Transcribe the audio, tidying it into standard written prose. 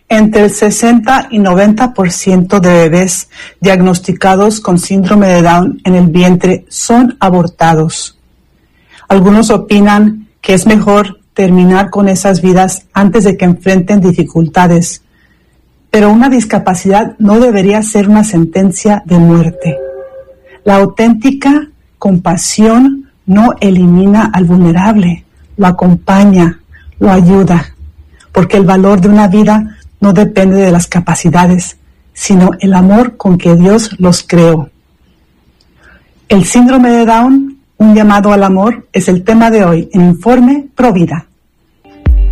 Entre el 60 y 90% de bebés diagnosticados con síndrome de Down en el vientre son abortados. Algunos opinan que es mejor terminar con esas vidas antes de que enfrenten dificultades, pero una discapacidad no debería ser una sentencia de muerte. La auténtica compasión no elimina al vulnerable, lo acompaña, lo ayuda, porque el valor de una vida no depende de las capacidades, sino el amor con que Dios los creó. El síndrome de Down, un llamado al amor, es el tema de hoy en Informe Provida.